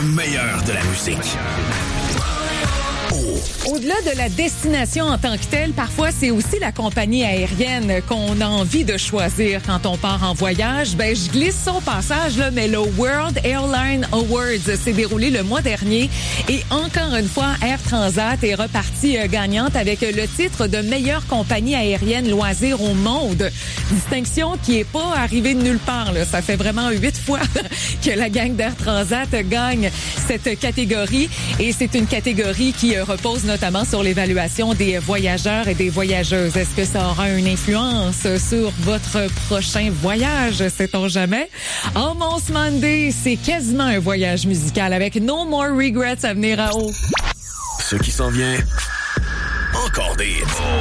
meilleur de la musique. Au-delà de la destination en tant que telle, parfois c'est aussi la compagnie aérienne qu'on a envie de choisir quand on part en voyage. Je glisse son passage là, mais le World Airline Awards s'est déroulé le mois dernier et encore une fois, Air Transat est repartie gagnante avec le titre de meilleure compagnie aérienne loisir au monde. Distinction qui est pas arrivée de nulle part là. Ça fait vraiment 8 fois que la gang d'Air Transat gagne cette catégorie et c'est une catégorie qui repose notamment sur l'évaluation des voyageurs et des voyageuses. Est-ce que ça aura une influence sur votre prochain voyage? Sait-on jamais? Almost Monday, c'est quasiment un voyage musical avec No More Regrets à venir à haut. Ce qui s'en vient, encore des hits.